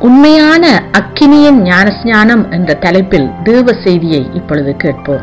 உண்மையான அக்கினியின் ஞானஸ்நானம் என்ற தலைப்பில் தேவ செய்தியை இப்பொழுது கேட்போம்.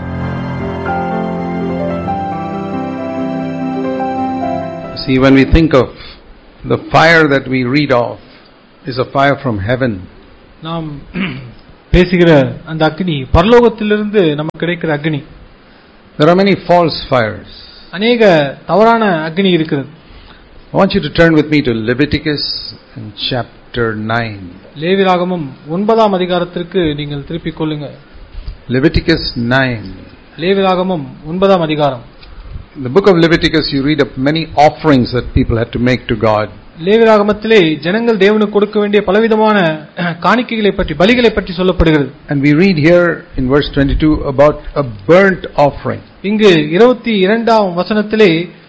See, when we think of the fire that we read of is a fire from heaven. நாம் பேசுகிற அந்த அக்னி பரலோகத்திலிருந்து நமக்கு கிடைக்கிற அக்னி. There are many false fires. அநேக தவறான அக்னி இருக்கிறது. I want you to turn with me to Leviticus in chapter 9. லேவியராகமம் 9ஆம் அதிகாரத்திற்கு நீங்கள் திருப்பிக் கொள்ளுங்க. Leviticus 9. லேவியராகமம் 9ஆம் அதிகாரம். In the book of Leviticus you read of many offerings that people had to make to God. லேவியராகமத்திலே ஜனங்கள் தேவனுக்கு கொடுக்க வேண்டிய பலவிதமான காணிக்கைகளை பற்றி, பலிகளை பற்றி சொல்லப்படுகிறது. And we read here in verse 22 about a burnt offering. இங்கு 22ஆம் வசனத்திலே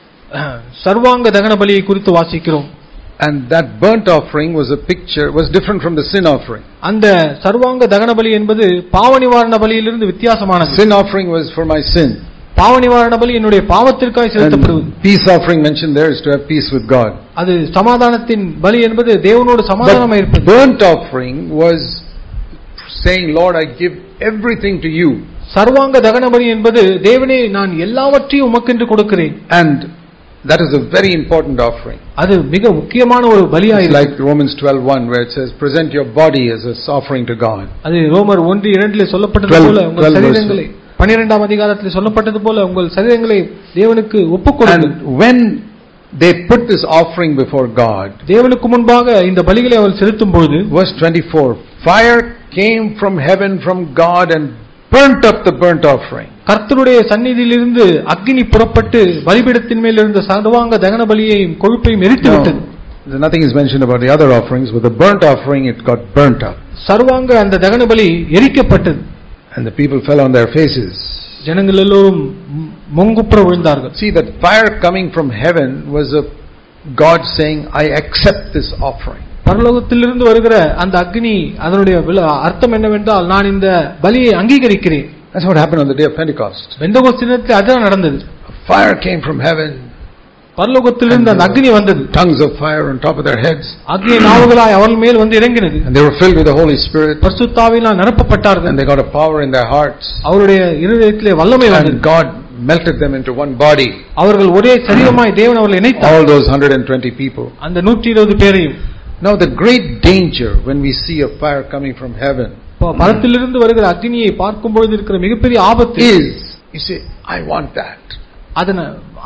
சர்வாங்க தகன பலியை குறித்து வாசிக்கிறோம். And that burnt offering was different from the sin offering. அந்த சர்வாங்க தகன பலி என்பது பாவ நிவாரண பலியிலிருந்து வித்தியாசமானது. Sin offering was for my sin. பாவ நிவாரண பலி என்னுடைய பாவத்திற்காக செலுத்தப்படுவது. Peace offering mentioned there is to have peace with God. அது சமாதானத்தின் பலி என்பது தேவனோடு சமாதானமாக இருப்பது. Burnt offering was saying, Lord, I give everything to you. சர்வாங்க தகன பலி என்பது தேவனே நான் எல்லாவற்றையும் உமக்கென்று கொடுக்கிறேன். And that is a very important offering. அது மிக முக்கியமான ஒரு பலியாய் like Romans 12:1 where it says present your body as an offering to God. அது ரோமர் 1:2 சொல்லப்பட்டது போல உங்கள் சரீரங்களை 12ஆம் அதிகாரத்தில் சொல்லப்பட்டது போல உங்கள் சரீரங்களை தேவனுக்கு ஒப்புக்கொடுங்கள். And when they put this offering before God, தேவனுக்கு முன்பாக இந்த பலிகளை அவர்கள் செலுத்தும் பொழுது verse 24, fire came from heaven from God and burnt up the burnt offering. கர்த்தருடைய சந்நிதியிலிருந்து அக்கினி புறப்பட்டு பலிபீடத்தின் மேல் இருந்த சர்வாங்க தகன பலியையும் கொழுப்பையும் எரித்து விட்டது. Nothing is mentioned about the other offerings, but the burnt offering it got burnt up. சர்வாங்க அந்த தகன பலி எரிக்கப்பட்டது. And the people fell on their faces. ஜனங்கள் எல்லோரும் முங்குப்புற விழுந்தார்கள். See, that fire coming from heaven was a God saying, I accept this offering. பரலோகத்திலிருந்து வருகிற அந்த அக்னி அதனுடைய அர்த்தம் என்னவென்றால் நான் இந்த பலியை அங்கீகரிக்கிறேன். That's what happened on the day of Pentecost. Pentecost தினத்தில் அதுதான் நடந்தது. Fire came from heaven. பரலோகத்திலிருந்து அந்த அக்னி வந்தது. Tongues of fire on top of their heads. அக்னி நாவுகளாய் அவர்கள் மேல் வந்து இறங்கினது. And they were filled with the Holy Spirit. பரிசுத்த ஆவியினால் நிரப்பப்பட்டார்கள். And they got a power in their hearts. அவருடைய இருதயத்திலே வல்லமை வந்தது. And God melted them into one body. அவர்கள் ஒரே சரீரமாய் தேவன் அவர்களை இணைத்தார். All those 120 people. அந்த 120 பேரையும். Now the great danger when we see a fire coming from heaven பரத்திலிருந்து வருகிற அக்னியை பார்க்கும் பொழுது இருக்கிற மிகப்பெரிய ஆபத்து is you say I want that. அதன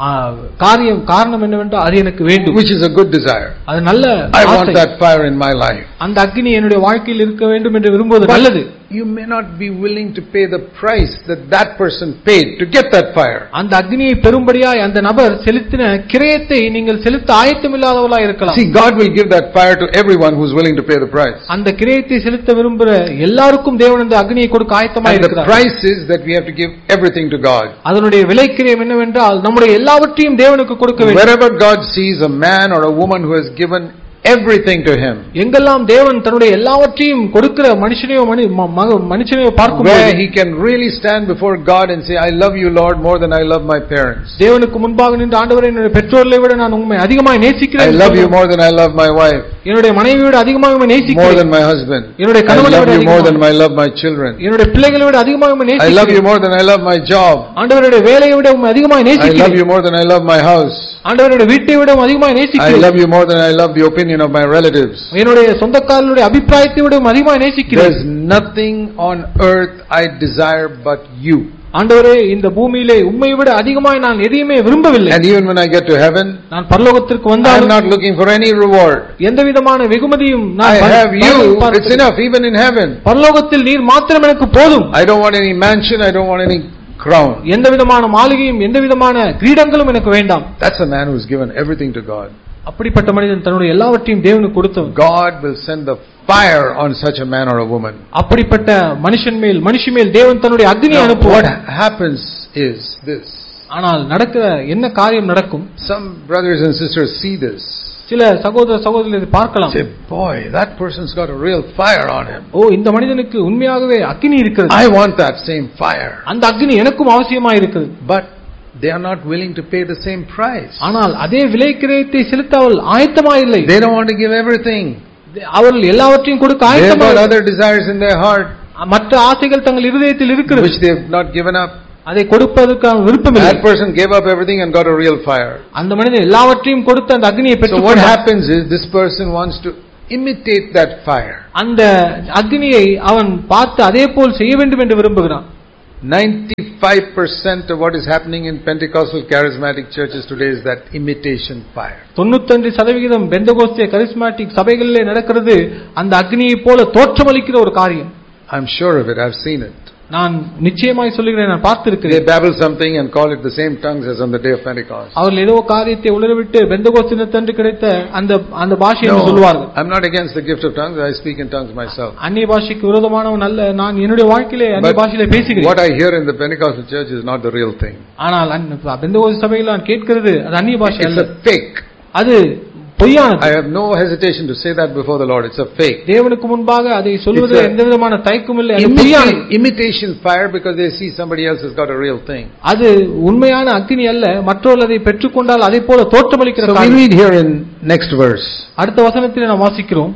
காரணம் என்னவென்றால் அது எனக்கு வேண்டும். Which is a good desire. அது நல்ல I want that fire in my life. அந்த அக்னி என்னுடைய வாழ்க்கையில் இருக்க வேண்டும் என்று விரும்புவது நல்லது. You may not be willing to pay the price that person paid to get that fire. அந்த அக்னியை பெறும்படியாய் அந்த நபர் செலுத்தின கிரயத்தை நீங்கள் செலுத்த ஆயத்தமில்லாதவர்களாய் இருக்கலாம். See, God will give that fire to everyone who is willing to pay the price. அந்த கிரயத்தை செலுத்த விரும்புகிற எல்லாருக்கும் தேவன் அந்த அக்னியை கொடுக்க ஆயத்தமாய் இருக்கிறார். The price is that we have to give everything to God. அதனுடைய விலை கிரயம் என்னவென்றால் நம்முடைய எல்லாவற்றையும் தேவனுக்கு கொடுக்க வேண்டும். Wherever God sees a man or a woman who has given everything to him, எங்கெல்லாம் தேவன் தன்னுடைய எல்லாவற்றையும் கொடுக்கிற மனுஷனையோ பார்க்கும்போது where he can really stand before God and say I love you Lord more than I love my parents. தேவனுக்கு முன்பாக நின்று ஆண்டவரே என்னுடைய பெற்றோர்களை விட நான் உம்மை அதிகமாக நேசிக்கிறேன். I love you more than I love my wife. என்னுடைய மனைவியை விட அதிகமாக உம்மை நேசிக்கிறேன். More than my husband. என்னுடைய கணவனை விட அதிகமாக more than I love my children. என்னுடைய பிள்ளைகளை விட அதிகமாக உம்மை நேசிக்கிறேன். I love you more than I love my job. ஆண்டவருடைய வேலையை விட உம்மை அதிகமாக நேசிக்கிறேன். I love you more than I love my house. ஆண்டவருடைய வீட்டை விட அதிகமாக நேசிக்கிறேன். I love you more than I love the opinion of my relatives. என்னுடைய சொந்தக்காரர்களுடைய அபிப்பிராயத்தை விட அதிகமாக நேசிக்கிறேன். There is nothing on earth I desire but you. ஆண்டவரே இந்த பூமியிலே உம்மை விட அதிகமாக நான் எதையுமே விரும்பவில்லை. And even when I get to heaven, நான் பரலோகத்திற்கு வந்தாலும் I am not looking for any reward. எந்தவிதமான வெகுமதியும் நான் I have you, it's enough even in heaven. பரலோகத்தில் நீர் மாத்திரம் எனக்கு போதும். I don't want any mansion, I don't want any crown. எந்தவிதமான மாளிகையும் எந்தவிதமான கிரீடங்களும் எனக்கு வேண்டாம். That's a man who has given everything to God. அப்படிப்பட்ட மனிதன் தன்னுடைய எல்லாவற்றையும் தேவனுக்கு கொடுத்தவன். God will send the fire on such a man or a woman. அப்படிப்பட்ட மனுஷன் மேல் தேவன் தன்னுடைய அக்னியை அனுப்புவார். What happens is this. ஆனால் நடக்கிற என்ன காரியம் நடக்கும்? Some brothers and sisters see this. சில சகோதரர்கள் பார்க்கலாம். Say, boy, that person's got a real fire on him. இந்த மனிதனுக்கு உண்மையாகவே அக்னி இருக்கிறது. I want that same fire. அந்த அக்னி எனக்கும் அவசியமாய் இருக்கிறது. But they are not willing to pay the same price. ஆனால் அதே விலை கிரயத்தை செலுத்த அவர்கள் ஆயத்தமாய் இல்லை. They don't want to give everything. அவர்கள் எல்லாவற்றையும் கொடுக்க They have got ஆயத்தமாக other desires in their heart மற்ற ஆசைகள் தங்கள் இருதயத்தில் இருக்கிறது, which they have not given up. அதை கொடுப்பதற்கான விருப்பமில்லை. That person gave up everything and got a real fire. அந்த மனிதன் எல்லாவற்றையும் கொடுத்து அந்த அக்னியை So what பெற்றுக்கொண்டார். happens is this person wants to imitate that fire. அந்த அக்னியை அவன் பார்த்து அதே போல் செய்ய வேண்டும் என்று விரும்புகிறான். 95% of what is happening in Pentecostal charismatic churches today is that imitation fire. 95% Pentecost charismatic சபைகளிலே நடக்கிறது அந்த அக்னியை போல தோற்றமளிக்கிற ஒரு காரியம். I'm sure of it. I've seen it. நான் நிச்சயமாய் சொல்கிறேன், நான் They பார்த்திருக்கிறேன். babble something and call it the same tongues as on the day of Pentecost. அவர்கள் ஏதோ காரியத்தை உளறவிட்டு பெந்தகோஸ்து தினத்தன்று கிடைத்த அந்த பாஷை என்று சொல்வார்கள். I'm not against the gift of tongues. I speak in tongues myself. அந்நிய பாஷைக்கு விரோதமானவன் அல்ல, நான் என்னுடைய வாழ்க்கையிலே அந்நிய பாஷையிலே பேசுகிறேன். What I hear in the Pentecostal church is not the real thing. ஆனால் பெந்தகோஸ்து சபையில் நான் கேட்கிறது அது அந்நிய பாஷை It's அல்ல, a fake. அது பொய்யானது. I have no hesitation to say that before the Lord. It's a fake. தேவனுக்கு முன்பாக அதை சொல்வதில் எந்த விதமான தயக்கமும் இல்லை, அது பொய்யானது. Imitation fire because they see somebody else has got a real thing. அது உண்மையான அக்னி அல்ல, மற்றவர்கள் அதை பெற்றுக்கொண்டால் அதை போல தோற்றமளிக்கிற So we காரியம். read here in next verse. அடுத்த வசனத்தில் நாம் வாசிக்கிறோம்,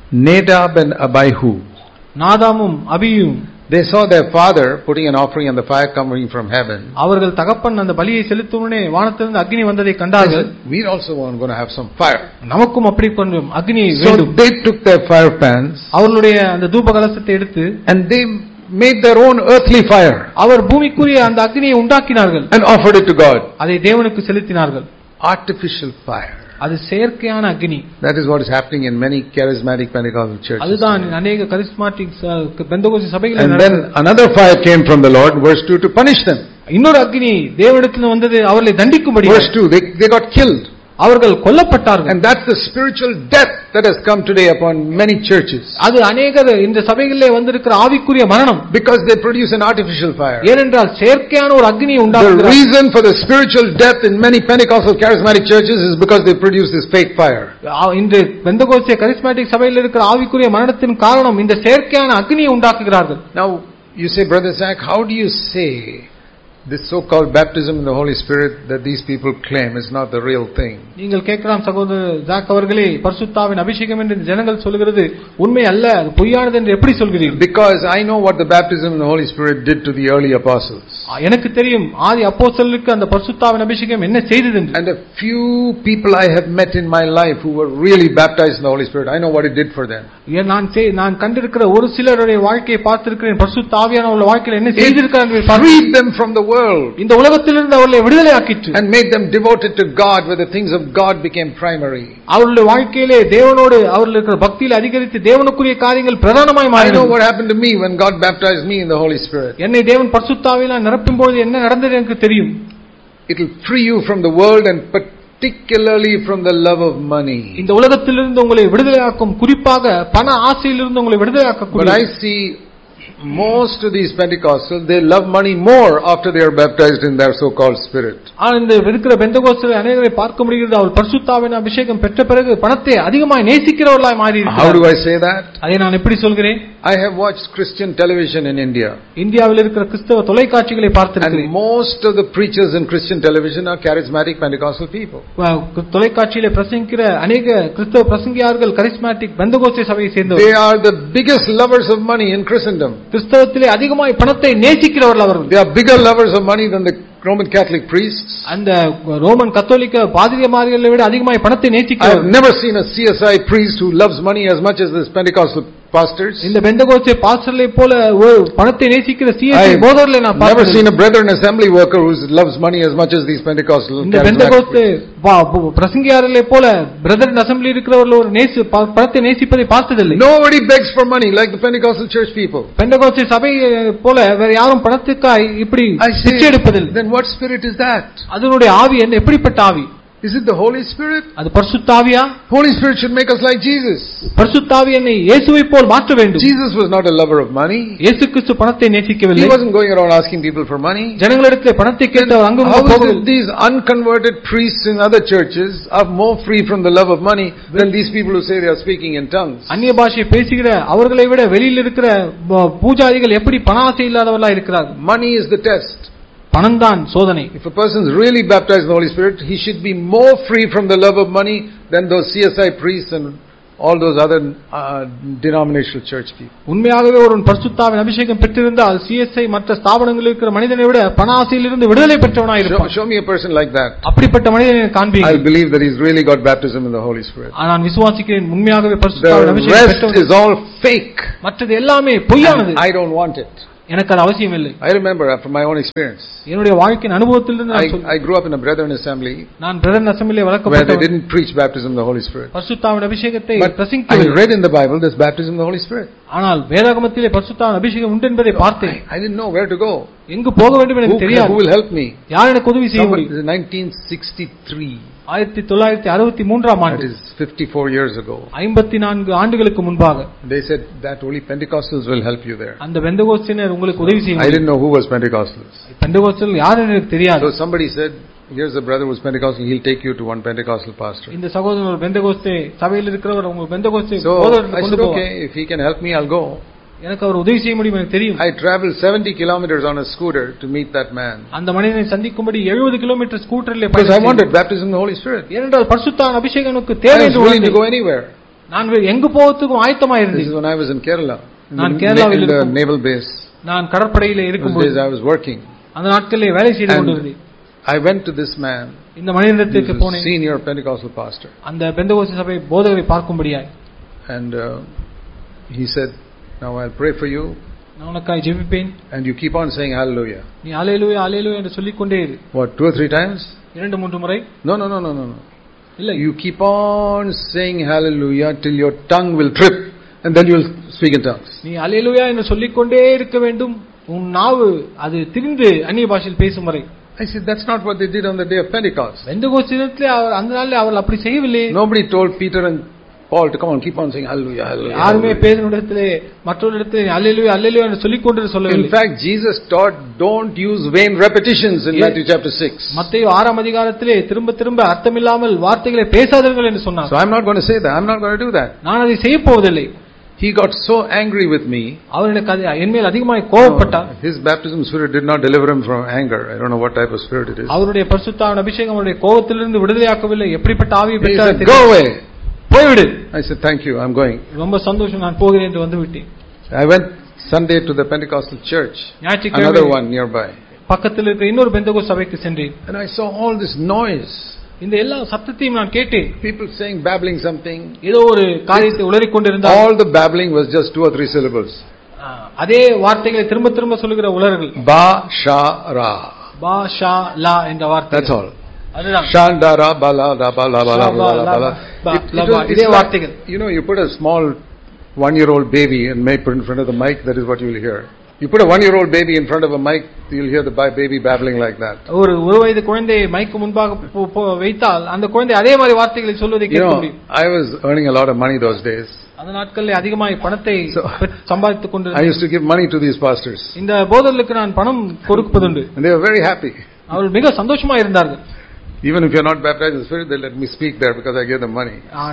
Nadab and Abihu. நாதாமும் அபியும் They saw their father putting an offering and the fire coming from heaven. அவர்கள் தகப்பன் அந்த பலியை செலுத்துவனே வானத்திலிருந்து அக்னி வந்ததை கண்டார்கள். We also want going to have some fire. நமக்கும் அப்படி கொஞ்சம் அக்னி So வேண்டும். they took their fire pans அவர்களுடைய அந்த தூப கலசத்தை எடுத்து and they made their own earthly fire அவர் பூமிக்குரிய அந்த அக்னியை உண்டாக்கினார்கள், and offered it to God. அதை தேவனுக்கு செலுத்தினார்கள். Artificial fire. அது செயற்கையான அக்னி. That is what is happening in many charismatic Pentecostal churches. அதுதான் அநேக கரிஸ்மாட்டிக் பெந்தகோஸ்து சபைகளில் And நடக்கிறது. then another fire came from the Lord, verse 2, to punish them. இன்னொரு அக்னி தேவனிடத்தில் வந்தது அவர்களை தண்டிக்கும்படி. Verse 2, they got killed. அவர்கள் கொல்லப்பட்டார்கள். And that's the spiritual death that has come today upon many churches. அது அநேகர் இந்த சபைகளிலே வந்திருக்கிற ஆவிக்குரிய மரணம். Because they produce an artificial fire. ஏனென்றால் செயற்கையான ஒரு அக்னியை The உண்டாக்குகிறார்கள். reason for the spiritual death in many Pentecostal charismatic churches is because they produce this fake fire. இன்று பெந்தகோஸ்தே கரிஸ்மாட்டிக் சபையில் இருக்கிற ஆவிக்குரிய மரணத்தின் காரணம் இந்த செயற்கையான அக்னியை உண்டாக்குகிறார்கள். Now you say, Brother Zach, how do you say this so-called baptism in the Holy Spirit that these people claim is not the real thing? நீங்கள் கேட்கலாம், சகோதரர் ஜாக் அவர்களே, பரிசுத்தாவின் அபிஷேகம் என்று ஜனங்கள் சொல்கிறது உண்மை அல்ல, அது பொய்யானது என்று எப்படி சொல்கிறீர்கள்? Because I know what the baptism in the Holy Spirit did to the early apostles. எனக்கு தெரியும் ஆதி அப்போஸ்தலருக்கு அந்த பரிசுத்தாவின் அபிஷேகம் என்ன செய்தது என்று. And a few people I have met in my life who were really baptized in the Holy Spirit, I know what it did for them. நான் கண்டிருக்கிற ஒரு சிலருடைய வாழ்க்கையை பார்த்திருக்கிறேன். பரிசுத்த ஆவியானவருடைய வாழ்க்கையில் என்ன செய்திருக்கிறார் என்று பார்க்கிறேன். Freed them from the world. இந்த உலகத்திலிருந்து அவர்களை விடுதலை ஆக்கிற்று. And made them devoted to God, where the things of God became primary. அவருடைய வாழ்க்கையிலே தேவனோடு அவர்கள் இருக்கிற பக்தியில் அதிகரித்து தேவனுக்குரிய காரியங்கள் பிரதானமாய் மாறின. I know what happened to me when God baptized me in the Holy Spirit. என்னை தேவன் பரிசுத்த ஆவியினால் நிரப்பும் பொழுது என்ன நடந்தது எனக்கு தெரியும். It will free you from the world and particularly from the love of money. இந்த உலகத்திலிருந்து உங்களை விடுதலையாக்கும், குறிப்பாக பண ஆசையிலிருந்து உங்களை விடுதலையாக்கக்கூடிய. But I see most of these Pentecostals, they love money more after they are baptized in their so-called spirit. இந்த இருக்கிற பெந்தகோஸ்தே அநேகரை பார்க்க முடிகிறது, அவர் பரிசுத்தாவின் அபிஷேகம் பெற்ற பிறகு பணத்தை அதிகமாக நேசிக்கிறவர்களாய் மாறி இருக்கிறார்கள். How do I say that? அதை நான் எப்படி சொல்கிறேன்? I have watched Christian television in India. இந்தியாவில் இருக்கிற கிறிஸ்தவ தொலைக்காட்சிகளை பார்த்திருக்கிறேன். And most of the preachers in Christian television are charismatic Pentecostal people. தொலைக்காட்சியிலே பிரசங்கிக்கிற அநேக கிறிஸ்தவ பிரசங்கியார்கள் கரிஸ்மாட்டிக் பெந்தகோஸ்தே சபையை சேர்ந்தவர்கள். They are the biggest lovers of money in Christendom. கிறிஸ்தவத்திலே அதிகமாய் பணத்தை நேசிக்கிறவர்கள் அவர்கள். They are bigger lovers of money than the Roman Catholic priests. அந்த Roman கத்தோலிக்க பாதிரிமார்களை விட அதிகமாய் பணத்தை I have நேசிக்கிறவர்கள். never seen a CSI priest who loves money as much as this Pentecostal pastors. இந்த பெந்தகோஸ்தே பாஸ்டர்களை போல பணத்தை நேசிக்கிற சிஎஸ்ஐ போதகர்களை நான் never பார்த்தேன். seen a brethren assembly worker who loves money as much as these Pentecostal இந்த பெந்தகோஸ்தே பிரசங்கியார்களை போல brother assembly இருக்கிறவர்கள் ஒரு பணத்தை நேசிப்பதை பார்த்ததில்லை. Nobody begs for money like the Pentecostal church people. Pentecost சபை போல வேற யாரும் பணத்துக்காய் இப்படி பிச்சை எடுப்பதில்லை. Then what spirit is that? அதனுடைய ஆவி என்ன, எப்படிப்பட்ட ஆவி? Is it the Holy Spirit? அது பரிசுத்த ஆவியா? Holy Spirit should make us like Jesus. பரிசுத்த ஆவி என்னை இயேசுவை போல் மாற்ற வேண்டும். Jesus was not a lover of money. இயேசு கிறிஸ்து பணத்தை நேசிக்கவில்லை. He wasn't going around asking people for money. ஜனங்களிடத்தில் பணத்தை கேட்டு அவர் அங்கு How போகவில்லை. is it these unconverted priests in other churches are more free from the love of money than these people who say they are speaking in tongues? அந்நிய பாஷை பேசுகிற அவர்களை விட வெளியில் இருக்கிற பூஜாரிகள் எப்படி பண ஆசை இல்லாதவர்களாக இருக்கிறார்கள்? Money is the test. பணம்தான் சோதனை. If a person is really baptized in the Holy Spirit, he should be more free from the love of money than those CSI priests and all those other denominational church people. உண்மையாகவே ஒரு பரிசுத்தாவின் அபிஷேகம் பெற்றிருந்தால் CSI மற்ற ஸ்தாபனங்களில் இருக்கிற மனிதனை விட பண ஆசையிலிருந்து விடுதலை பெற்றவனாய் இருப்பான். Show me a person like that. அப்படிப்பட்ட மனிதனை காண்பீங்க. I believe that he's really got baptism in the Holy Spirit. நான் விசுவாசிக்கிறேன் உண்மையாகவே பரிசுத்தாவின் அபிஷேகம் பெற்றவன். The rest is all fake. மற்றது எல்லாமே பொய்யானது. I don't want it. எனக்கு அது அவசியம் இல்லை. I remember from my own experience. என்னுடைய வாழ்க்கையின் அனுபவத்திலிருந்து I grew up in a Brethren assembly. நான் Brethren assembly வளர்க்கப்பட்டவன். Where they didn't preach baptism in the Holy Spirit. பரிசுத்தாவின் அபிஷேகத்தை பிரசங்கிக்கவில்லை. I read in the Bible there's baptism in the Holy Spirit. ஆனால் வேதாகமத்திலே பரிசுத்தாவின் அபிஷேகம் உண்டு என்பதை பார்த்தேன். I didn't know where to go. எங்கு போக வேண்டும் எனக்கு தெரியாது. Who will help me? யார் எனக்கு உதவி செய்ய முடியும்? 1963. 1963 ஆண்டு. That is 54 years ago. 54 ஆண்டுகளுக்கு முன்பாக. They said that only Pentecostals will help you there. அந்த பெந்தகோஸ்தினர் உங்களுக்கு உதவி செய்வாங்க. I didn't know who was Pentecostals. பெந்தகோஸ்தல் யாருன்னு எனக்கு தெரியாது. So somebody said, here's a brother who's Pentecostal, he'll take you to one Pentecostal pastor. இந்த சகோதரர் ஒரு பெந்தகோஸ்தே சபையில் இருக்கிறவர் உங்களுக்கு பெந்தகோஸ்தே So போதகருக்கு I கொண்டு said, போவார். okay, if he can help me, I'll go. எனக்கு அவர் உதவி செய்ய முடியும் எனக்கு தெரியும். I traveled 70 kilometers on a scooter to meet that man. அந்த மனிதனை சந்திக்கும்படி 70 kilometre ஸ்கூட்டரில் Because I wanted baptism in the Holy Spirit. ஏனென்றால் பரிசுத்தாவின் அபிஷேகம் எனக்கு தேவை என்று I was willing to go anywhere. நான் எங்கு போவதுக்கும் ஆயத்தமாக இருந்தேன். This is when I was in Kerala. நான் கேரளாவில் in the naval base. நான் கடற்படையில் இருக்கும்போது I was working. அந்த நாட்களிலே வேலை செய்து கொண்டிருந்தேன். I went to this man. இந்த மனிதனிடத்திற்கு போனேன். Senior Pentecostal pastor. அந்த பெந்தகோஸ்தே சபை போதகரை பார்க்கும்படியாய். And he said, now I'll pray for you. நான் உனக்காய் ஜெபிப்பேன். And you keep on saying hallelujah. நீ ஹalleluya hallelujah என்று சொல்லிக்கொண்டே இரு. What, 2 or 3 times? 2-3 முறை? No. இல்ல. You keep on saying hallelujah till your tongue will trip and then you will speak in tongues. நீ ஹalleluya என்று சொல்லிக்கொண்டே இருக்க வேண்டும். உன் நாவு அது திரிந்து அந்நிய பாஷையில் பேசும் வரை. I said that's not what they did on the day of Pentecost. பெந்தகோஸ்திலே அந்த நாளில் அவர்கள் அப்படி செய்யவில்லை. Nobody told Peter and Paul to come on, keep on saying hallelujah, hallelujah. யாருமே பேதுருவிடத்திலே மற்றவரிடத்திலே ஹalleluya hallelujah என்று சொல்லிக்கொண்டு சொல்லவில்லை. In fact, Jesus taught don't use vain repetitions in Matthew chapter 6. மத்தேயு 6 அதிகாரத்திலே திரும்ப அர்த்தமில்லாமல் வார்த்தைகளை பேசாதீர்கள் என்று சொன்னார். So I'm not going to say that. I'm not going to do that. நான் அதை செய்ய போவதில்லை. He got so angry with me. அவர் என் மேல் அதிகமாக கோபப்பட்டார். His baptism spirit did not deliver him from anger. I don't know what type of spirit it is. அவருடைய பரிசுத்தாவின் அபிஷேகம் அவருடைய கோபத்திலிருந்து விடுதலையாக்கவில்லை. எப்படிப்பட்ட ஆவியை பெற்றார்? Go away. போய்விடு. I said thank you, I'm going. ரொம்ப சந்தோஷம், நான் போகிறேன் என்று வந்து விட்டேன். I went Sunday to the Pentecostal church, another one nearby. பக்கத்தில் இருக்கிற இன்னொரு பெந்தகோஸ்தே சபைக்கு சென்றேன். And I saw all this noise. இந்த எல்லா சத்தத்தையும் நான் கேட்டேன். People saying, babbling something. ஏதோ ஒரு காரியத்தை உளறிக் கொண்டிருந்தார். All the babbling was just 2 or 3 syllables. அதே வார்த்தைகளை திரும்ப சொல்லுகிற உளறுகள். Ba sha ra. Ba sha la என்ற வார்த்தை. That's all. அதுதான். Shandara bala da bala bala bala. இதே வார்த்தைகள். You know, you put a small 1-year-old baby and may put in front of the mic, that is what you will hear. You put a 1-year-old baby in front of a mic, you'll hear the baby babbling like that. ஒரு வயது குழந்தையை மைக்கு முன்பாக வைத்தால் அந்த குழந்தை அதே மாதிரி வார்த்தைகளை சொல்வதை கேட்க முடியும். I was earning a lot of money those days. அந்த நாட்களில் அதிகமாக பணத்தை சம்பாதித்துக் கொண்டிருந்தேன். I used to give money to these pastors. இந்த போதகர்களுக்கு நான் பணம் கொடுப்பதுண்டு. And they were very happy. அவர்கள் மிக சந்தோஷமா இருந்தார்கள். Even if you are not baptized in the Spirit, they let me speak there because I gave them money.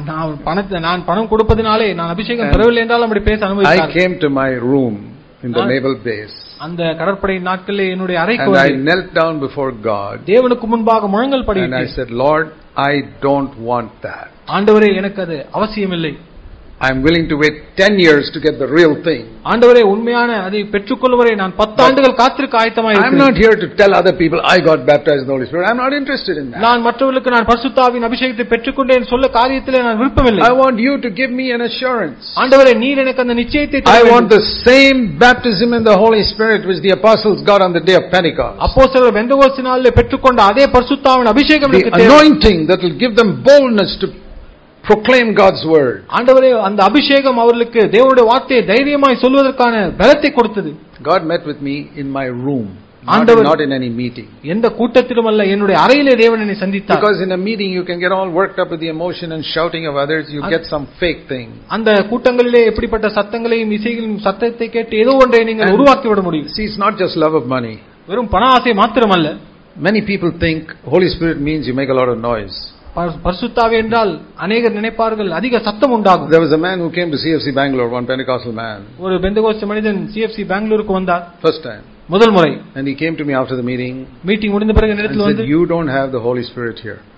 நான் பணம் கொடுப்பதினாலே நான் அபிஷேகம் பெறவில்லை என்றால் அப்படி பேச அனுமதித்தார்கள். I came to my room in the naval base. அந்த கடற்படை நாட்களிலே என்னுடைய அறைக்கு வந்து I knelt down before God. தேவனுக்கு முன்பாக முழங்கால் படியிட்டேன். And I said, Lord, I don't want that. ஆண்டவரே, எனக்கு அது அவசியமில்லை. I am willing to wait 10 years to get the real thing. ஆண்டவரே, உண்மையான அதை பெற்றுக்கொள்வரை நான் 10 ஆண்டுகள் காத்திருக்க ஆயத்தமாக இருக்கிறேன். I am not here to tell other people I got baptized in the Holy Spirit. I am not interested in that. நான் மற்றவர்களுக்கு நான் பரிசுத்தாவின் அபிஷேகத்தை பெற்றுக்கொண்டேன் சொல்ல காரியத்திலே நான் விருப்பமில்லை. I want you to give me an assurance. ஆண்டவரே, நீர் எனக்கு அந்த நிச்சயத்தை தர வேண்டும். I want the same baptism in the Holy Spirit which the apostles got on the day of Pentecost. அப்போஸ்தலர்கள் பெந்தகோஸ்து நாளிலே பெற்றுக்கொண்ட அதே பரிசுத்தாவின் அபிஷேகம் எனக்கு தேவை. The anointing that will give them boldness to proclaim God's word. ஆண்டவரே, அந்த அபிஷேகம் அவர்களுக்கு தேவனுடைய வார்த்தையை தைரியமாய் சொல்வதற்கான பலத்தை கொடுத்தது. God met with me in my room, not in any meeting. எந்த கூட்டத்திலும் அல்ல, என்னுடைய அறையிலே தேவன் என்னை சந்தித்தார். Because in a meeting you can get all worked up with the emotion and shouting of others, you get some fake thing. அந்த கூட்டங்களிலே எப்படிப்பட்ட சத்தங்களையும் இசைகளையும் சத்தத்தை கேட்டு ஏதோ ஒன்றை நீங்கள் உருவாக்கி விட முடியும். See, it's not just love of money. வெறும் பண ஆசை மாத்திரமல்ல. Many people think Holy Spirit means you make a lot of noise. பரிசுத்தாவி என்றால் அநேகர் நினைப்பார்கள் அதிக சத்தம் உண்டாகும். There was a man who came to CFC Bangalore, one Pentecostal man. ஒரு பெந்தகோஸ்து மனிதன் CFC பெங்களூருக்கு வந்தார். First time. முதல் முறை. And he came to me after the meeting. Meeting முடிந்த பிறகு நேரத்தில் வந்து, you don't have the Holy Spirit here.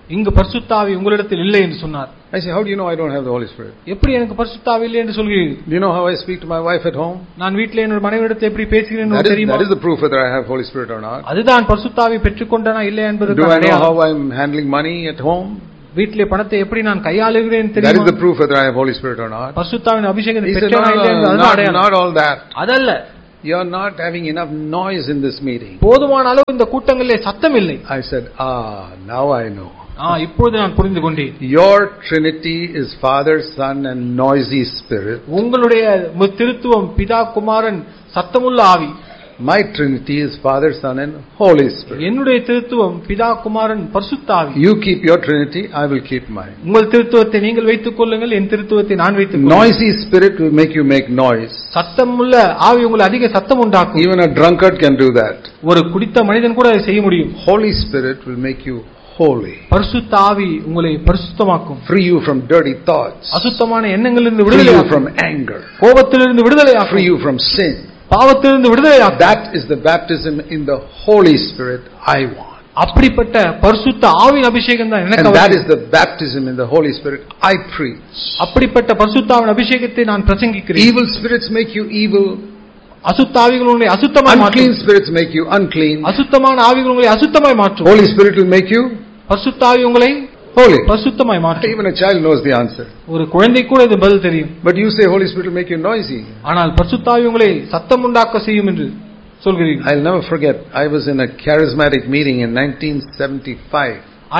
இங்கு பரிசுத்த ஆவி உங்களிடத்தில் இல்லை என்று சொன்னார். I say, how do you know I don't have the Holy Spirit? எப்படி எனக்கு பரிசுத்த ஆவி இல்லை என்று சொல்கிறீர்கள்? Do you know how I speak to my wife at home? நான் வீட்டிலே என்னோட மனைவியிடத்தில் எப்படி பேசுகிறேன் என்று தெரியுமா? That is the proof whether I have Holy Spirit or not. அதுதான் பரிசுத்த ஆவி பெற்றுக்கொண்டனா இல்லை என்பதற்கு Do I know அடையாளம். how I am handling money at home? வீட்டிலே பணத்தை எப்படி நான் கையாளுகிறேன் தெரியுமா? That is the proof whether I have Holy Spirit or not. பரிசுத்த ஆவியின் அபிஷேகத்தை பெற்றேனா இல்லை என்பது அடையாளம். Not all that. அதல்ல. You are not having enough noise in this meeting. போதுமான அளவு இந்த கூட்டங்களிலே சத்தம் இல்லை. I said, now I know. இப்பொழுது நான் புரிந்து கொண்டேன். Your Trinity is Father, Son and noisy spirit. உங்களுடைய திருத்துவம் பிதா குமாரன் சத்தமுள்ள ஆவி. My Trinity is Father, Son and Holy Spirit. என்னுடைய திருத்துவம் பிதா குமாரன் பரிசுத்த ஆவி. You keep your Trinity, I will keep mine. உங்கள் திருத்துவத்தை நீங்கள் வைத்துக் கொள்ளுங்கள், என் திருத்துவத்தை நான் வைத்துக் கொள்கிறேன். Noisy spirit will make you make noise. சத்தமுள்ள ஆவி உங்களை அதிக சத்தம் உண்டாக்கும். Even a drunkard can do that. ஒரு குடித்த மனிதன் கூட அதை செய்ய முடியும். Holy Spirit will make you holy. பரிசுத்த ஆவி உங்களை பரிசுத்தமாக்கும். Free you from dirty thoughts. அசுத்தமான எண்ணங்களிலிருந்து விடுதலை. Free you ஆக்கும். from anger. கோபத்திலிருந்து விடுதலை ஆக்கும். Free you from sin. பாவத்திலிருந்து விடுதலை ஆக்கும். That is the baptism in the Holy Spirit I want. அப்படிப்பட்ட பரிசுத்த ஆவியின் அபிஷேகம் தான் எனக்கு. And that is the baptism in the Holy Spirit I preach. அப்படிப்பட்ட பரிசுத்த ஆவியின் அபிஷேகத்தை நான் பிரசங்கிக்கிறேன். Evil spirits make you evil. அசுத்த ஆவிகள் உங்களை அசுத்தமாய் மாற்றும். Unclean spirits make you unclean. அசுத்தமான ஆவிகள் உங்களை அசுத்தமாய் மாற்றும். Holy Spirit will make you பரிசுத்த ஆவி உங்களை holy. பரிசுத்தமாய் மாற்றும். Even a child knows the answer. ஒரு குழந்தை கூட இது பதில் தெரியும். But you say Holy Spirit will make you noisy. ஆனால் பரிசுத்த ஆவி உங்களை சத்தம் உண்டாக்க செய்யும் என்று சொல்கிறீர்கள். I'll never forget, I was in a charismatic meeting in 1975.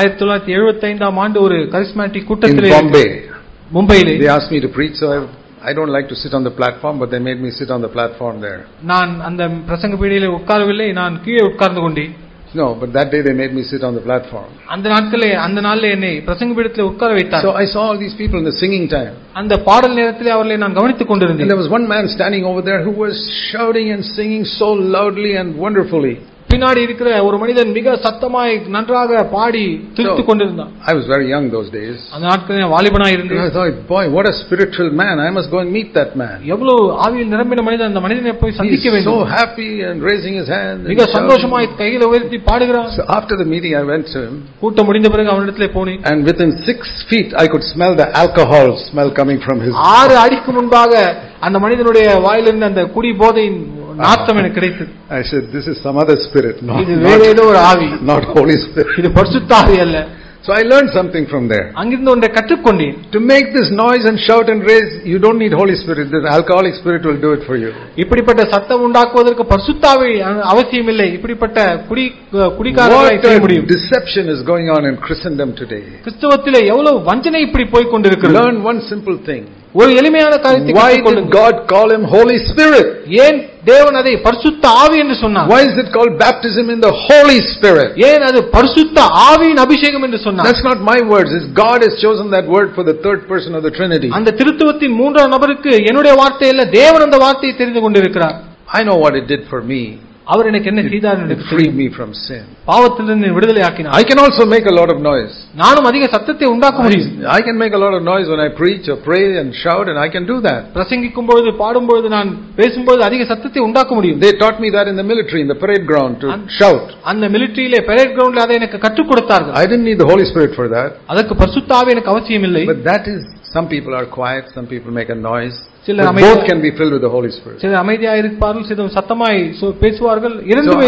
1975 ஆண்டு ஒரு கரிஸ்மாட்டிக் கூட்டத்திலே in Bombay. மும்பையிலே. They asked me to preach, so I don't like to sit on the platform, but they made me sit on the platform there. நான் அந்த பிரசங்க பீடியிலே உட்காரவில்லை, நான் கீழே உட்கார்ந்து கொண்டேன். No, but that day they made me sit on the platform. அந்த நாளிலே என்னை பிரசங்க பீடத்திலே உட்கார வைத்தார். So I saw all these people in the singing time. அந்த பாடல் நேரத்திலே அவர்களை நான் கவனித்துக் கொண்டிருந்தேன். And there was one man standing over there who was shouting and singing so loudly and wonderfully. பின்னாடி இருக்கிற ஒரு மனிதன் மிக சத்தமாய் நன்றாக பாடி துதித்துக் கொண்டிருந்தான். I was very young those days. அந்த நாட்களில் வாலிபனாய் இருந்தேன். I thought, boy, what a spiritual man. I must go and meet that man. எவ்வளவு ஆவியில் நிரம்பின மனிதன், அந்த மனிதனை போய் சந்திக்க வேண்டும். So happy and raising his hand. மிக சந்தோஷமாய் கைகளை உயர்த்தி பாடுகிறான். So after the meeting I went to him. கூட்டம் முடிந்த பிறகு அவனிடத்திலே போனேன். And within 6 feet I could smell the alcohol smell coming from his. 6 அடிக்கு முன்பாக அந்த மனிதனுடைய வாயிலிருந்து அந்த குடி போதையின் நாத்தம் எனக்கு கிடைத்தது. I said, this is some other spirit, இது வேற ஏதோ ஒரு ஆவி, not Holy Spirit. இது பரிசுத்த ஆவி அல்ல. So I learned something from there. அங்கிருந்து ஒன்றை கற்றுக்கொண்டேன். To make this noise and shout and raise, you don't need Holy Spirit. The alcoholic spirit will do it for you. இப்படிப்பட்ட சத்தம் உண்டாக்குவதற்கு பரிசுத்த ஆவி அவசியம் இல்லை. இப்படிப்பட்ட குடிகாரர்களாய் செய்ய முடியும். Deception is going on in Christendom today. கிறிஸ்தவத்திலே எவ்வளவு வஞ்சனை இப்படி போய் கொண்டிருக்கிறது. Learn one simple thing. ஒரு எளிமையான காரியத்தை கற்றுக்கொள்ளுங்கள். Why did God call him Holy Spirit? ஏன் தேவன் அதை பரிசுத்த ஆவி என்று சொன்னார்? Why is it called baptism in the Holy Spirit? ஏன் அது பரிசுத்த ஆவியின் அபிஷேகம் என்று சொன்னார்? That's not my words. It's God has chosen that word for the third person of the Trinity. அந்த திருத்துவத்தின் மூன்றாம் நபருக்கு என்னுடைய வார்த்தை அல்ல, தேவன் அந்த வார்த்தையை தெரிந்து கொண்டிருக்கிறார். I know what it did for me. அவர் எனக்கு என்ன செய்தார் என்று freed me from sin. பாவத்திலிருந்து விடுதலை ஆக்கினார். I can also make a lot of noise. நானும் அதிக சத்தத்தை உண்டாக்க முடியும். I can make a lot of noise when I preach or pray and shout, and I can do that. பிரசங்கிக்கும் பொழுது, பாடும் பொழுது, நான் பேசும்போது அதிக சத்தத்தை உண்டாக்க முடியும். They taught me that in the military, in the parade ground, to shout. அந்த மிலிட்டரியிலே parade groundல அதை எனக்கு கற்றுக் கொடுத்தார்கள். I didn't need the Holy Spirit for that. அதற்கு பரிசுத்த ஆவி எனக்கு அவசியம் இல்லை. But that is, some people are quiet, some people make a noise. Both can be filled with the Holy Spirit. சிலர் அமைதியாக இருப்பார்கள், சிலர் சத்தமாய் பேசுவார்கள். இரண்டுமே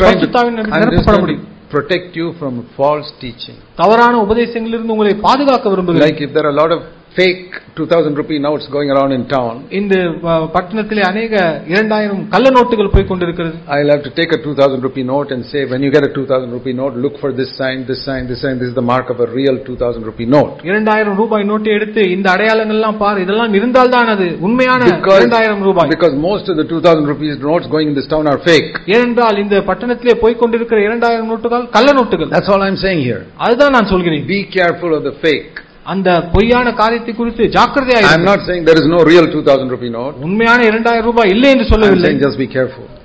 நிரப்பப்பட முடியும். Protect you from false teaching. தவறான உபதேசங்களிலிருந்து உங்களை பாதுகாக்க விரும்புகிறேன். Like if there are a lot of fake 2000 rupee notes going around in town. இந்த பட்டணத்திலே अनेक 2000 கள்ள நோட்டுகள் போய் கொண்டிருக்கிறது. I'll have to take a 2000 rupee note and say, when you get a 2000 rupee note, look for this sign, this sign, this sign. This is the mark of a real 2000 rupee note. 2000 ரூபாய் நோட்டை எடுத்து இந்த அடையாளங்கள் எல்லாம் பார், இதெல்லாம் இருந்தால் தான் அது உண்மையான 2000 ரூபாய். Because most of the 2000 rupees notes going in this town are fake. ஏனென்றால் இந்த பட்டணத்திலே போய் கொண்டிருக்கிற 2000 நோட்டுகள் கள்ள நோட்டுகள். That's all I'm saying here. அதுதான் நான் சொல்கிறேன். Be careful of the fake. அந்த பொய்யான காரியத்தை குறித்து ஜாக்கிரதையாக. I'm not saying there is no real 2000 rupee note. உண்மையான 2000 ரூபாய் இல்லை என்று சொல்லவில்லை. I'm saying just be careful.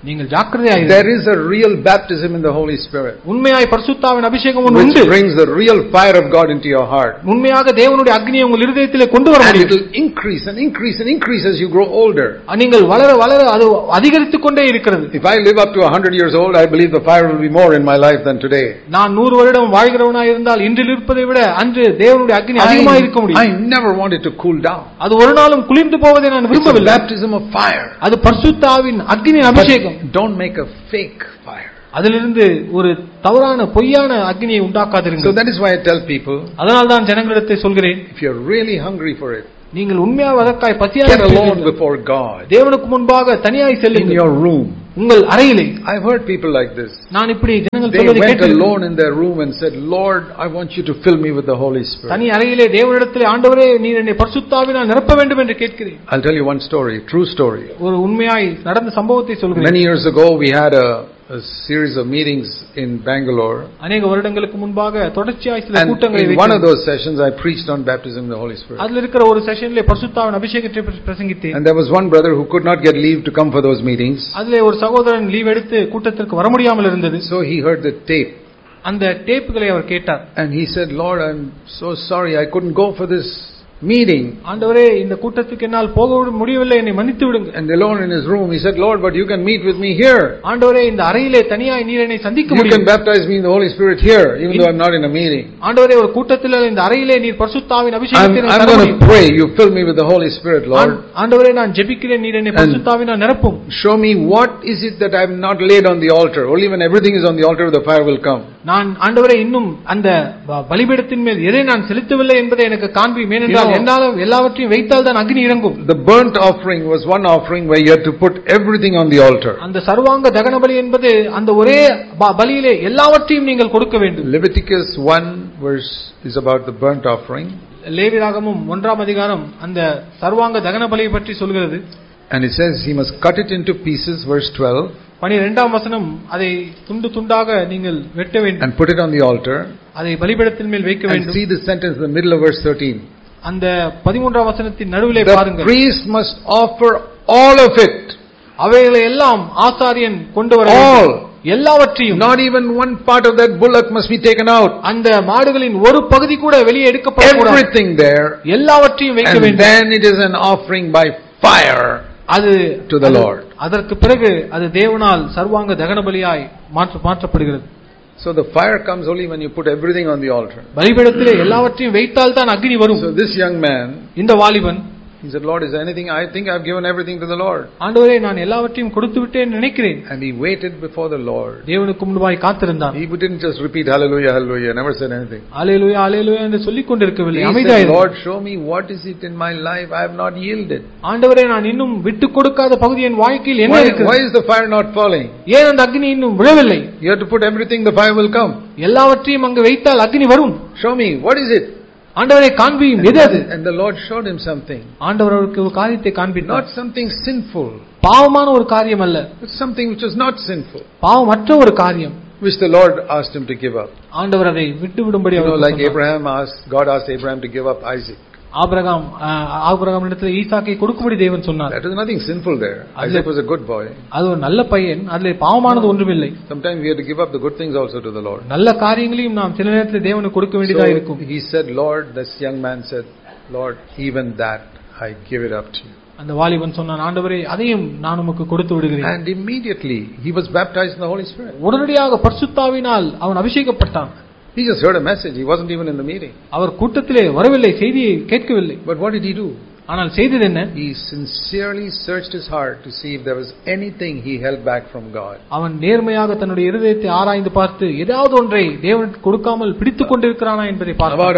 நீங்கள் ஜாக்கிரதையாக இருங்கள். There is a real baptism in the Holy Spirit, உண்மையாய் பரிசுத்தாவின் அபிஷேகம் ஒன்று which உண்டு. brings the real fire of God into your heart. உண்மையாக தேவனுடைய அக்னியை உங்கள் இருதயத்திலே கொண்டு வர And it முடியும். will increase and increase and increase as you grow older. நீங்கள் வளர வளர அது அதிகரித்துக் கொண்டே இருக்கிறது. If I live up to 100 years old, I believe the fire will be more in my life than today. நான் 100 வருடம் வாழ்கிறவனாய் இருந்தால் இன்றில் இருப்பதை விட அன்று தேவனுடைய அக்னி அதிகமாக இருக்க முடியும். I never wanted to cool down. அது ஒரு நாளும் குளிர்ந்து போவதை நான் விரும்பவில்லை. Baptism of fire. அது பரிசுத்தாவின் அக்னியின் அபிஷேகம். Don't make a fake fire. அதிலிருந்து ஒரு தவறான பொய்யான அக்னியை உண்டாக்காதிருங்கள். So that is why I tell people, அதனால் தான் ஜனங்களிடத்தை சொல்கிறேன், if you are really hungry for it, நீங்கள் உண்மையாக அதற்காய் பசியாக get alone before God. தேவனுக்கு முன்பாக தனியாய் In செல்லுங்கள். your room. உங்கள் அறையிலே. I've heard people like this. நான் இப்படி ஜனங்கள் They சொல்வதை went கேட்டிருக்கிறேன். alone in their room and said, Lord, I want you to fill me with the Holy Spirit. தனி அறையிலே தேவனிடத்திலே, ஆண்டவரே நீர் என்னை பரிசுத்தாவினால் நிரப்ப வேண்டும் என்று கேட்கிறேன். I'll tell you one story, true story. ஒரு உண்மையாய் நடந்த சம்பவத்தை சொல்கிறேன். Many years ago we had a series of meetings in Bangalore. அநேக வருடங்களுக்கு முன்பாக தொடர்ச்சியாய் சில And கூட்டங்களை in one வைத்தோம். of those sessions I preached on baptism in the Holy Spirit. அதில் இருக்கிற ஒரு செஷனிலே பரிசுத்தாவின் அபிஷேகத்தை பற்றி பிரசங்கித்தேன். And there was one brother who could not get leave to come for those meetings. அதிலே ஒரு சகோதரன் லீவ் எடுத்து கூட்டத்திற்கு வர முடியாமல் இருந்தது. So he heard the tape. அந்த டேப்புகளை அவர் கேட்டார். And he said, Lord, I'm so sorry I couldn't go for this meeting. ஆண்டவரே இந்த கூட்டத்துக்கு என்னால் போக முடியவில்லை, என்னை மன்னித்து விடுங்க. And alone in his room he said, Lord, but you can meet with me here. ஆண்டவரே இந்த அறையிலே தனியாய் நீர் என்னை சந்திக்க You can முடியும். baptize me in the Holy Spirit here even though I'm not in a meeting. ஆண்டவரே ஒரு கூட்டத்தில் இந்த அறையிலே நீர் பரிசுத்தாவின் அபிஷேகத்தை I'm எனக்கு going தர to pray you fill me with the Holy Spirit, Lord. ஆண்டவரே நான் ஜெபிக்கிறேன், நீர் என்னை பரிசுத்தாவினால் நிரப்பும். Show me what is it that I've not laid on the altar. Only when everything is on the altar the fire will come. நான் ஆண்டவரே இன்னும் அந்த பலிபீடத்தின் மேல் எதை நான் செலுத்தவில்லை என்பதை எனக்கு காண்பி. ஏனென்றால் என்னாலும் எல்லாவற்றையும் வைத்தால் தான் அக்னி இறங்கும். The burnt offering was one offering where you had to put everything on the altar. அந்த சர்வாங்க தகன பலி என்பது அந்த ஒரே பலியிலே எல்லாவற்றையும் நீங்கள் கொடுக்க வேண்டும். Leviticus 1 verse is about the burnt offering. லேவியராகமம் 1ஆம் அதிகாரம் அந்த சர்வாங்க தகன பலியை பற்றி சொல்கிறது. And it says he must cut it into pieces, verse 12. 12ஆம் வசனம், அதை துண்டு துண்டாக நீங்கள் வெட்ட வேண்டும். And put it on the altar. அதை பலிபீடத்தின் மேல் வைக்க And வேண்டும். see the sentence in the middle of verse 13. அந்த 13ஆம் வசனத்தின் நடுவிலே The பாருங்கள். priest must offer all of it. அவைகளை எல்லாம் ஆசாரியன் கொண்டு வர All. வேண்டும். எல்லாவற்றையும். Not even one part of that bullock must be taken out. அந்த மாடுகளின் ஒரு பகுதி கூட வெளியே எடுக்கப்படக்கூடாது. Everything there. எல்லாவற்றையும் வைக்க And வேண்டும். then it is an offering by fire அது to the Lord. அதற்கு பிறகு அது தேவனால் சர்வாங்க தகன பலியாய் மாற்றப்படுகிறது. So the fire comes only when you put everything on the altar. பலிபீடத்திலே எல்லாவற்றையும் வைத்தால் தான் அக்னி வரும். So this young man, இந்த வாலிபன், he said, Lord, is there anything? I think I've given everything to the Lord. ஆண்டவரே நான் எல்லாவற்றையும் கொடுத்து விட்டேன் நினைக்கிறேன். And he waited before the Lord. தேவனுக்கு முன்பாய் காத்திருந்தான். He didn't just repeat hallelujah, hallelujah, never said anything. அல்லேலூயா அல்லேலூயா என்று சொல்லிக் கொண்டிருக்கவில்லை. He said, அமைதியாய் Lord, show me what is it in my life I have not yielded. ஆண்டவரே நான் இன்னும் விட்டு கொடுக்காத பகுதி என் வாழ்க்கையில் என்ன இருக்கு? Why is the fire not falling? ஏன் அந்த அக்னி இன்னும் விழவில்லை? You have to put everything, the fire will come. எல்லாவற்றையும் அங்கு வைத்தால் அக்னி வரும். Show me, what is it? ஆண்டவரே காண்பியும் எது அது? And the Lord showed him something. ஆண்டவர் அவருக்கு ஒரு காரியத்தை காண்பித்தார். Not something sinful. பாவமான ஒரு காரியம் அல்ல. It's something which was not sinful. பாவமற்ற ஒரு காரியம். Which the Lord asked him to give up. ஆண்டவர் அதை விட்டு விடும்படி You know, அவருக்கு like சொன்னார். God asked Abraham to give up Isaac. Abraham இடத்துல ஈசாக்கை கொடுக்கும்படி தேவன் சொன்னார். That is nothing sinful there. Isaac was a good boy. அது ஒரு நல்ல பையன், அதுல பாவமானது ஒன்றுமில்லை. Sometimes we have to give up the good things also to the Lord. நல்ல காரியங்களையும் நாம் சில நேரத்தில் தேவனுக்கு கொடுக்க வேண்டியதா இருக்கும். He said, Lord, this young man said, Lord, even that I give it up to you. அந்த வாலிபன் சொன்னான், ஆண்டவரே அதையும் நான் உமக்கு கொடுத்து விடுகிறேன். And immediately he was baptized in the Holy Spirit. உடனடியாக பரிசுத்தாவினால் அவன் அபிஷேகப்பட்டான். He just heard a message. He wasn't even in the meeting. அவர் கூட்டத்திலே வரவில்லை, செய்தியை கேட்கவில்லை. But what did he do? ஆனால் செய்தது என்ன? He sincerely searched his heart to see if there was anything he held back from God. அவன் நேர்மையாக தன்னுடைய இருதயத்தை ஆராய்ந்து பார்த்து ஏதாவது ஒன்றை தேவனுக்கு கொடுக்காமல் பிடித்துக் கொண்டிருக்கிறானா என்பதை பார்த்தான். About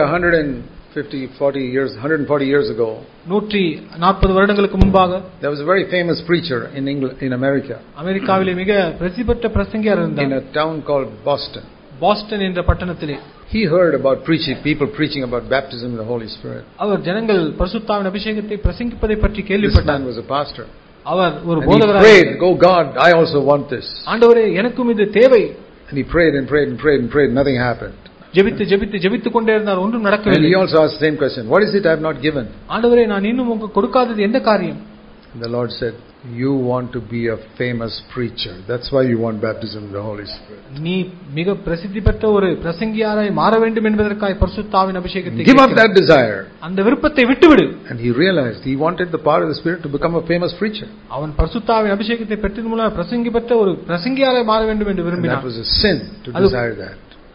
140 years ago, 140 வருடங்களுக்கு முன்பாக, there was a very famous preacher in America. அமெரிக்காவிலே மிக பிரசித்தி பெற்ற பிரசங்கியார் இருந்தார். In a town called Boston. Boston என்ற பட்டணத்திலே. He heard about people preaching about baptism in the Holy Spirit. அவர் ஜனங்கள் பரிசுத்தாவின் அபிஷேகத்தை பிரசங்கிப்பதை பற்றி This கேள்விப்பட்டார். man was a pastor. அவர் ஒரு And he போதகராக prayed, "Go God, I also want this." ஆண்டவரே எனக்கும் இது தேவை. And he prayed and prayed and prayed and prayed. Nothing happened. ஜெபித்து கொண்டே இருந்தார், ஒன்றும் And நடக்கவில்லை. he also asked the same question. What is it I have not given? ஆண்டவரே நான் இன்னும் உங்களுக்கு கொடுக்காதது என்ன காரியம்? And the Lord said, you want to be a famous preacher. That's why you want baptism in the Holy Spirit. நீ மிக பிரசித்தி பெற்ற ஒரு பிரசங்கியாராய் மாற வேண்டும் என்பதற்காக பரிசுத்த ஆவியின் அபிஷேகத்தை Give up that desire. அந்த விருப்பத்தை விட்டுவிடு. And he realized he wanted the power of the Spirit to become a famous preacher. அவன் பரிசுத்த ஆவியின் அபிஷேகத்தை பெற்றதன் மூலம் பிரசங்கி பெற்ற ஒரு பிரசங்கியாராய் மாற வேண்டும் என்று விரும்பினான். That was a sin to desire that.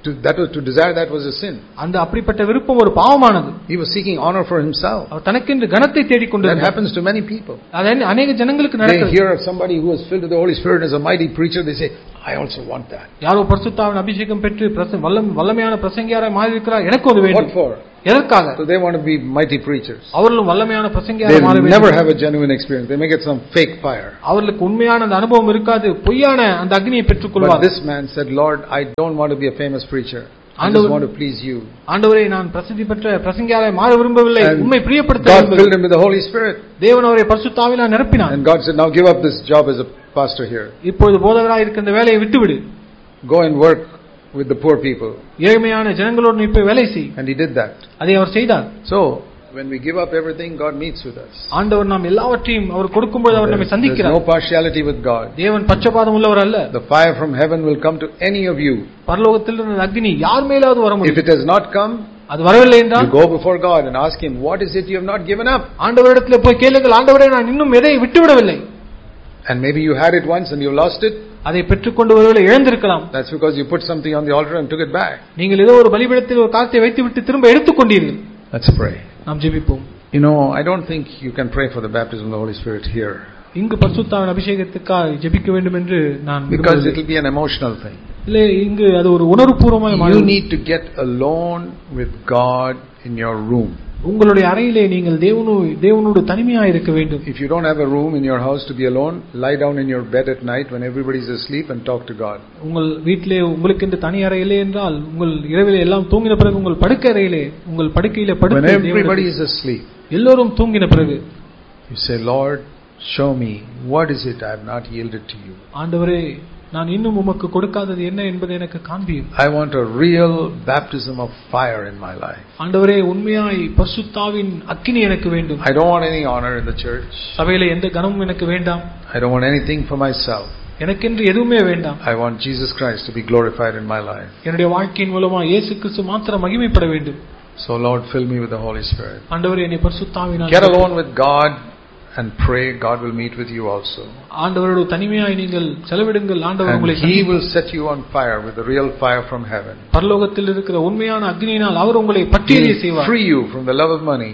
To desire that was a sin. அந்த அப்படிப்பட்ட விருப்பம் ஒரு பாவமானது. He was seeking honor for himself. அவர் தனக்கென்று கனத்தை தேடிக் கொண்டிருந்தார். That happens to many people. அது अनेक ஜனங்களுக்கு நடக்கிறது. They hear of somebody who is filled with the Holy Spirit and is a mighty preacher, they say, I also want that. யாரோ பரிசுத்த ஆவியின் அபிஷேகம் பெற்று வல்லமையான பிரசங்கியாராய் மாறி இருக்கிறார், எனக்கு அது வேண்டும். What for? எதற்காக? So they want to be mighty preachers. அவர்களும் வல்லமையான பிரசங்கியாராய் மாற வேண்டும். They never have a genuine experience. They may get some fake fire. அவர்களுக்கு உண்மையான அந்த அனுபவம் இருக்காது, பொய்யான அந்த அக்னியை பெற்றுக் கொள்வார். But this man said, Lord, I don't want to be a famous preacher. I just want to please you. ஆண்டவரே, நான் பிரசித்தி பெற்ற பிரசங்கியாராய் மாற விரும்பவில்லை, உம்மை பிரியப்படுத்த God விரும்புகிறேன். filled him with the Holy Spirit. தேவன் அவரை பரிசுத்த ஆவியினால் நிரப்பினார். And God said, now give up this job as a pastor here. இப்பொழுது போதகராய் இருக்க இந்த வேலையை விட்டுவிடு. Go and work with the poor people. ஏழ்மையான ஜனங்களோடு நீ போய் வேலை செய். And he did that. அதை அவர் செய்தார். So when we give up everything, God meets with us. ஆண்டவர் நாம் எல்லாவற்றையும் அவர் கொடுக்கும்போது அவர் நம்மை சந்திக்கிறார். There's no partiality with God. தேவன் பட்சபாதம் உள்ளவர் அல்ல. The fire from heaven will come to any of you. பரலோகத்திலிருந்து அக்னி யார் மேலாவது வர முடியும். If it has not come, அது வரவில்லை என்றால் you go before God and ask him, what is it you have not given up? ஆண்டவரிடத்தில் போய் கேளுங்கள், ஆண்டவரே, நான் இன்னும் எதை விட்டுவிடவில்லை. And maybe you had it once and you lost it. அதை பெற்றுக்கொண்டு ஒருவேளை இழந்திருக்கலாம். That's because you put something on the altar and took it back. நீங்கள் ஏதோ ஒரு பலிபீடத்தில் ஒரு காரியத்தை வைத்துவிட்டு திரும்ப எடுத்துக்கொண்டீர்கள். Let's pray. நாம் ஜெபிப்போம். You know, I don't think you can pray for the baptism of the Holy Spirit here. இங்கு பரிசுத்த ஆவியின் அபிஷேகத்துக்காக ஜெபிக்க வேண்டும் என்று நான் Because it will be an emotional thing. இல்லை, இங்கு அது ஒரு உணர்வுபூர்வமான மாறும். You need to get alone with God in your room. உங்களுடைய அறையிலே நீங்கள் தேவனோடு தனிமையாக இருக்க வேண்டும். If you don't have a room in your house to be alone, lie down in your bed at night when everybody is asleep and talk to God. உங்கள் வீட்டிலே உங்களுக்கு இந்த தனி அறை இல்லை என்றால் உங்கள் இரவிலே எல்லாம் தூங்கின பிறகு உங்கள் படுக்கை அறையிலே உங்கள் படுக்கையிலே படுத்து when everybody is asleep, எல்லோரும் தூங்கின பிறகு you say, Lord, show me what is it I have not yielded to you. ஆண்டவரே, நான் இன்னும் உமக்கு கொடுக்காதது என்ன என்பதை எனக்கு காண்பியும். I want a real baptism of fire in my life. ஆண்டவரே, உண்மையாய் பரிசுத்த ஆவியின் அக்கினி எனக்கு வேண்டும். I don't want any honor in the church. சபையிலே எந்த கனமும் எனக்கு வேண்டாம். I don't want anything for myself. எனக்கென்று எதுவுமே வேண்டாம். I want Jesus Christ to be glorified in my life. என்னுடைய வாழ்க்கையின் மூலமா இயேசு கிறிஸ்து மாத்திரம் மகிமைப்பட வேண்டும். So Lord, fill me with the Holy Spirit. ஆண்டவரே, என்னை பரிசுத்த ஆவியினால் Get alone with God and pray. God will meet with you also. ஆண்டவரோடு தனிமையாய் நீங்கள் செலவிடுங்கள். ஆண்டவர் உங்களை He will set you on fire with the real fire from heaven. பரலோகத்தில் இருக்கிற உண்மையான அக்னியினால் அவர் உங்களை பற்றி எரிய செய்வார். Free you from the love of money.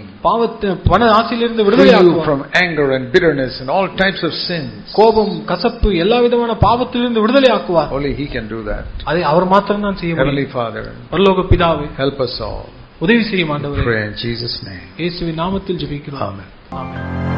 பண ஆசையிலிருந்து விடுதலையாக்குவார். Free you from anger and bitterness and all types of sins. கோபம், கசப்பு, எல்லா விதமான பாவத்திலிருந்து விடுதலையாக்குவார். Only He can do that. அதை அவர் மாத்திரம் தான் செய்ய முடியும். Heavenly Father, பரலோக பிதாவே, help us all. உதவி செய்யும் ஆண்டவரே. Pray in Jesus' name. இயேசுவின் நாமத்தில் ஜெபிக்கிறோம். Amen. ஆமென்.